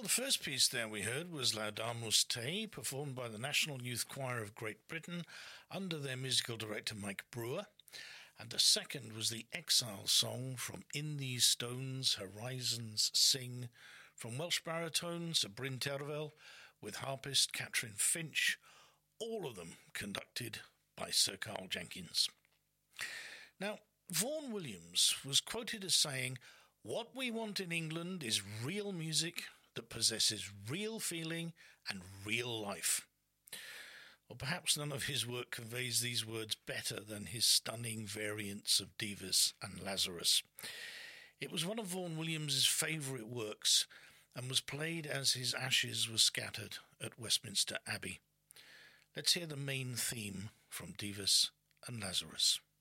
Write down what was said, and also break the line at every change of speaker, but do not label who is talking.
Well, the first piece there we heard was Laudamus Te, performed by the National Youth Choir of Great Britain under their musical director Mike Brewer. And the second was the Exile song from In These Stones Horizons Sing, from Welsh baritone Sir Bryn Terfel with harpist Catherine Finch, all of them conducted by Sir Carl Jenkins. Now, Vaughan Williams was quoted as saying, "What we want in England is real music that possesses real feeling and real life." Or perhaps none of his work conveys these words better than his stunning variants of Divas and Lazarus. It was one of Vaughan Williams's favourite works and was played as his ashes were scattered at Westminster Abbey. Let's hear the main theme from Divas and Lazarus.